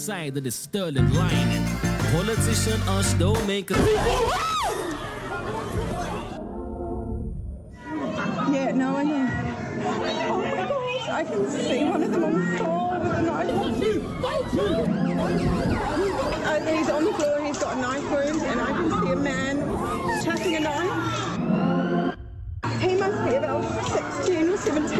side of the sterling lining. Politician us don't make a. Yeah, no, I know. Oh my gosh, I can see one of them on the floor with a knife. He's on the floor, he's got a knife wound, and I